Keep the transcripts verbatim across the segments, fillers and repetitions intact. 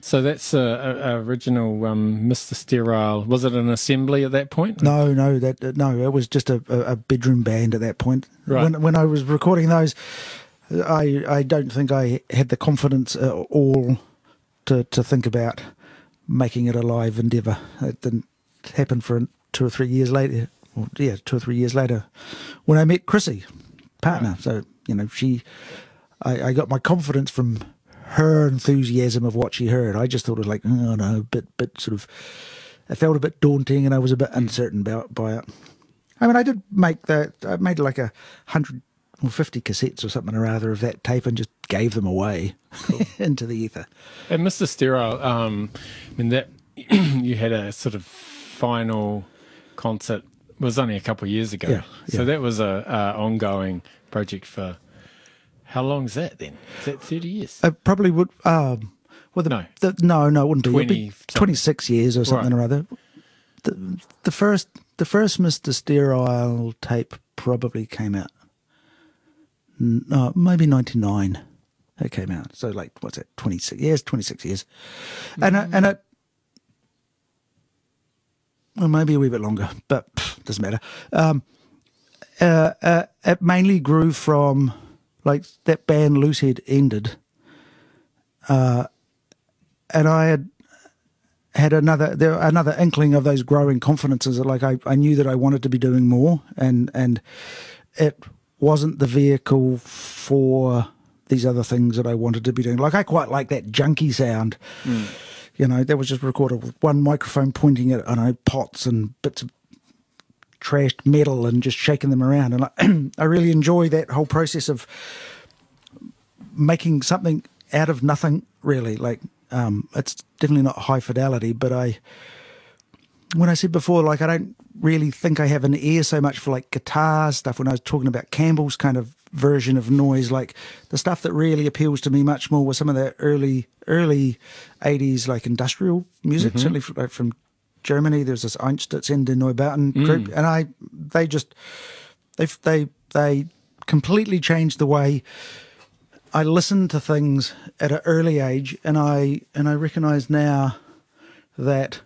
So that's a, a, a original um, Mister Sterile. Was it an assembly at that point? No, no, that no, it was just a, a bedroom band at that point. Right. When when I was recording those, I I don't think I had the confidence at all to to think about making it a live endeavour. It didn't happen for two or three years later. Well, yeah, two or three years later, when I met Chrissy, partner. Right. So you know, she, I, I got my confidence from her enthusiasm of what she heard. I just thought it was like, oh no, a bit, bit sort of, it felt a bit daunting and I was a bit uncertain about by it. I mean, I did make that, I made like a hundred or fifty cassettes or something or other of that tape and just gave them away cool. into the ether. And Mister Sterile, um, I mean, that you had a sort of final concert, it was only a couple of years ago. Yeah, so yeah. that was a, a ongoing project for, how long is that then? Is that thirty years? I probably would. Um, well, the, no. The, no, no, it wouldn't be. twenty, It'd be twenty-six years or something right. or other. The, the first, the first Mister Sterile tape probably came out. No, maybe ninety-nine. It came out. So like, what's it? twenty-six years. Twenty-six years, mm-hmm. and it, and it. Well, maybe a wee bit longer, but pff, doesn't matter. Um, uh, uh, it mainly grew from. Like that band Loosehead ended, uh, and I had had another there another inkling of those growing confidences. Like I, I knew that I wanted to be doing more, and and it wasn't the vehicle for these other things that I wanted to be doing. Like I quite like that junky sound, mm. you know. That was just recorded with one microphone pointing at I don't know pots and bits of trashed metal and just shaking them around, and I, I really enjoy that whole process of making something out of nothing. Really, like um, it's definitely not high fidelity, but I, when I said before, like I don't really think I have an ear so much for like guitar stuff. When I was talking about Campbell's kind of version of noise, like the stuff that really appeals to me much more was some of that early early eighties like industrial music, mm-hmm. certainly from, like from Germany. There's this Einstürzende Neubauten group, mm. and I, they just, they they they completely changed the way I listened to things at an early age, and I and I recognise now that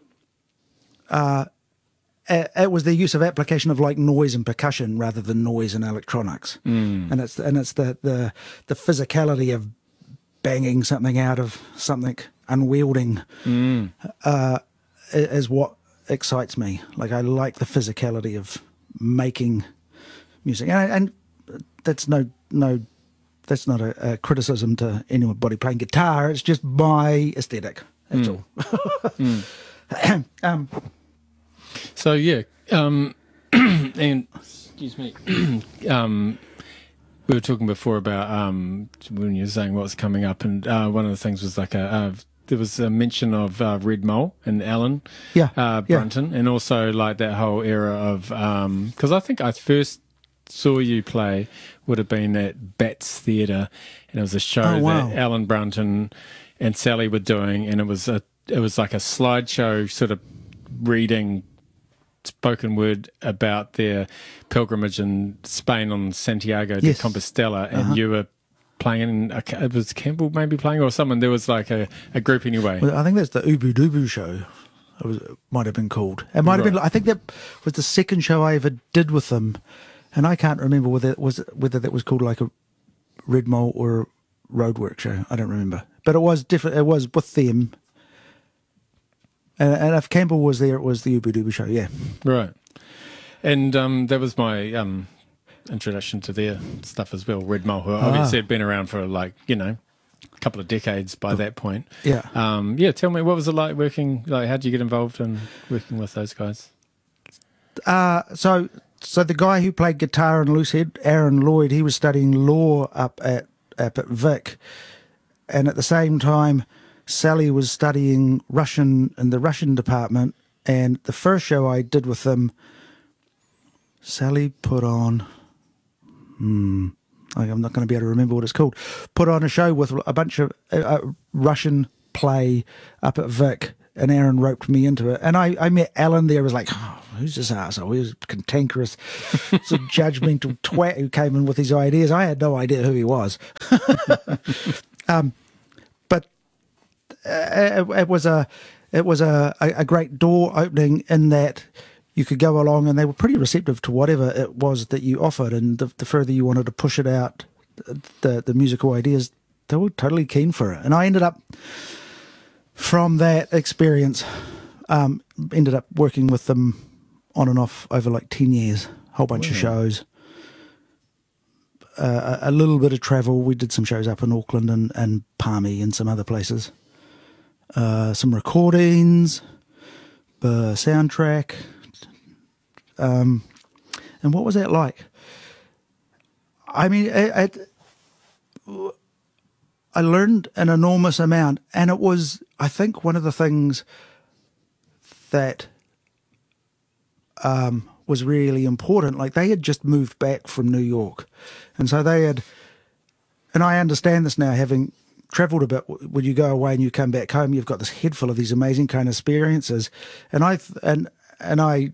uh, it, it was the use of application of like noise and percussion rather than noise and electronics, mm. and it's and it's the the the physicality of banging something out of something unwielding. Mm. Uh, is what excites me. Like I like the physicality of making music, and, and that's no no that's not a, a criticism to anybody playing guitar. It's just my aesthetic. That's mm. all. mm. um, so yeah, um, and excuse me. um, we were talking before about um, when you were saying what's coming up, and uh, one of the things was like a. a there was a mention of uh, Red Mole and Alan yeah, uh, Brunton, yeah. and also like that whole era of because um, I think I first saw you play would have been at Bats Theatre, and it was a show oh, wow. that Alan Brunton and Sally were doing, and it was a it was like a slideshow sort of reading spoken word about their pilgrimage in Spain on Santiago yes. de Compostela, and uh-huh. you were playing, it was Campbell maybe playing or someone, there was like a, a group anyway. Well, I think that's the Ubu Dubu show, it, was, it might have been called. It might right. have been, I think that was the second show I ever did with them, and I can't remember whether it was whether that was called like a Red Mole or a Roadwork show, I don't remember. But it was different, it was with them, and, and if Campbell was there, it was the Ubu Dubu show, yeah. Right. And um, that was my... Um, introduction to their stuff as well. Red Mole, who obviously ah. had been around for like, you know, a couple of decades by that point. Yeah. Um, yeah, tell me, what was it like working, like how did you get involved in working with those guys? Uh, so so the guy who played guitar in Loosehead, Aaron Lloyd, he was studying law up at, up at Vic. And at the same time, Sally was studying Russian in the Russian department. And the first show I did with them, Sally put on... Hmm. I'm not going to be able to remember what it's called. Put on a show with a bunch of uh, Russian play up at Vic, and Aaron roped me into it. And I, I met Alan there. I was like, oh, who's this arsehole? He was a cantankerous, sort of judgmental twat who came in with his ideas. I had no idea who he was. um, but it, it was a it was a, a, a great door opening in that you could go along and they were pretty receptive to whatever it was that you offered, and the, the further you wanted to push it out, the the musical ideas, they were totally keen for it. And I ended up, from that experience, um, ended up working with them on and off over like ten years, a whole bunch wow. of shows, uh, a, a little bit of travel. We did some shows up in Auckland and, and Palmy and some other places, uh, some recordings, the soundtrack. Um, and what was that like? I mean, it, it, I learned an enormous amount, and it was, I think, one of the things that um, was really important. Like, they had just moved back from New York, and so they had, and I understand this now, having travelled a bit. When you go away and you come back home, you've got this head full of these amazing kind of experiences, and I and and I.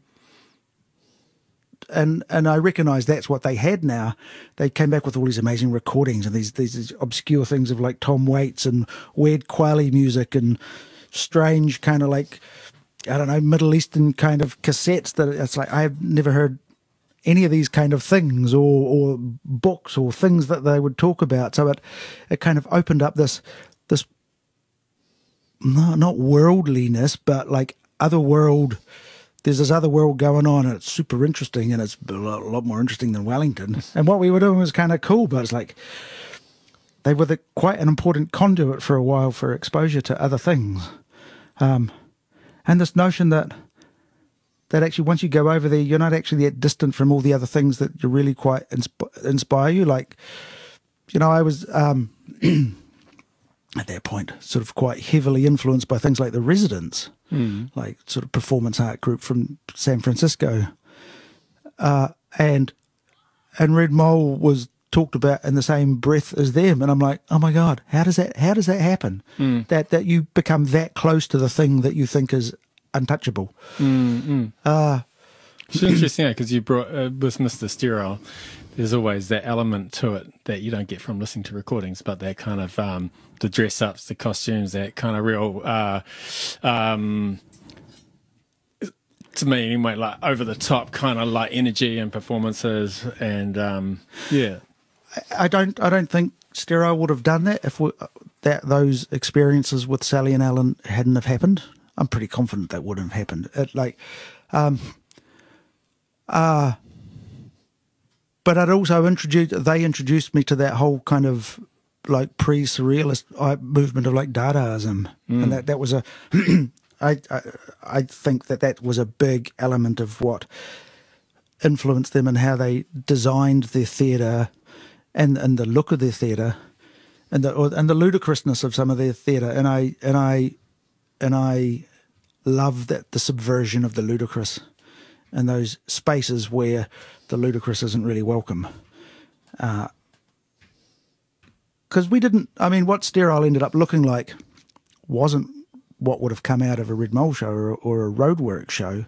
And and I recognise that's what they had now. They came back with all these amazing recordings and these these obscure things of like Tom Waits and weird Kweli music and strange kind of like, I don't know, Middle Eastern kind of cassettes that it's like, I've never heard any of these kind of things, or or books or things that they would talk about. So it it kind of opened up this, this no, not worldliness, but like other world. There's this other world going on, and it's super interesting, and it's a lot, a lot more interesting than Wellington. And what we were doing was kind of cool, but it's like they were the, quite an important conduit for a while for exposure to other things. Um, and this notion that that actually once you go over there, you're not actually that distant from all the other things that you really quite insp- inspire you. Like, you know, I was um, at that point sort of quite heavily influenced by things like The Residents. Mm. Like sort of performance art group from San Francisco, uh, and and Red Mole was talked about in the same breath as them, and I'm like, oh my god, how does that how does that happen? Mm. That that you become that close to the thing that you think is untouchable. Mm-hmm. Uh, it's interesting because you brought uh, with Mister Sterile. There's always that element to it that you don't get from listening to recordings, but that kind of um, the dress ups, the costumes, that kind of real, uh, um, to me anyway, like over the top kind of like energy and performances, and um, yeah. I don't, I don't think Sterile would have done that if we, that those experiences with Sally and Alan hadn't have happened. I'm pretty confident that wouldn't have happened. It, like, um, uh. But I'd also introduced, they introduced me to that whole kind of like pre-surrealist movement of like Dadaism. Mm. And that, that was a, I, I, I think that that was a big element of what influenced them and how they designed their theatre and, and the look of their theatre and the, or, and the ludicrousness of some of their theatre. And I, and I, and I love that, the subversion of the ludicrous and those spaces where the ludicrous isn't really welcome. Because uh, we didn't, I mean, what Sterile ended up looking like wasn't what would have come out of a Red Mole show or, or a Roadwork show.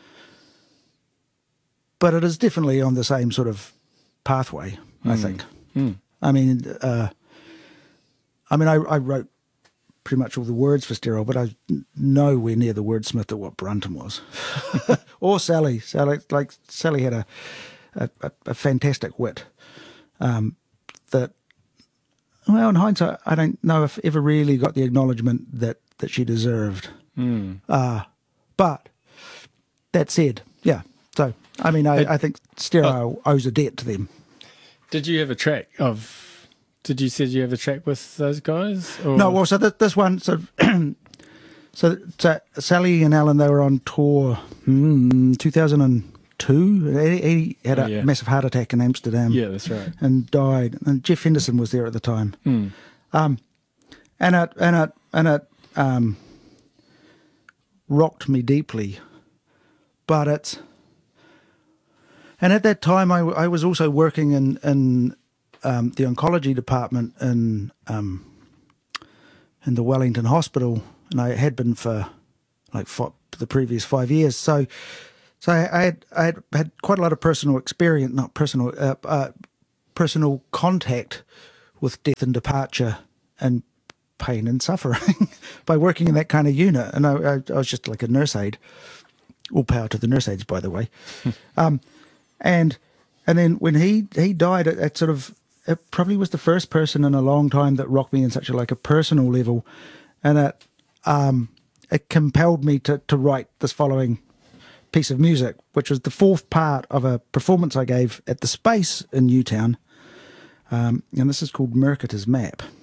But it is definitely on the same sort of pathway, mm. I think. Mm. I mean, uh, I mean, I, I wrote pretty much all the words for Sterile, but I was nowhere near the wordsmith that what Brunton was. Or Sally. Sally, like, Sally had a, a, a fantastic wit um, that, well, in hindsight, I don't know if ever really got the acknowledgement that, that she deserved. Mm. Uh, but that said, yeah. So, I mean, I, I think Sterile uh, owes a debt to them. Did you have a track of... Did you say you have a track with those guys? Or? No, well, so th- this one, so, so so Sally and Alan, they were on tour hmm, two thousand two. He, he had a oh, yeah. massive heart attack in Amsterdam. Yeah, that's right. And died. And Jeff Henderson was there at the time. Mm. Um, and it and it and it um, rocked me deeply, but it's and at that time I, I was also working in in. Um, the oncology department in um, in the Wellington Hospital, and I had been for like for the previous five years. So, so I, I had I had had quite a lot of personal experience, not personal, uh, uh, personal contact with death and departure, and pain and suffering by working in that kind of unit. And I, I, I was just like a nurse aide. All power to the nurse aides, by the way. um, and and then when he he died, it, it sort of it probably was the first person in a long time that rocked me in such a like a personal level, and it um, it compelled me to to write this following piece of music, which was the fourth part of a performance I gave at the Space in Newtown. Um, and this is called Mercator's Map.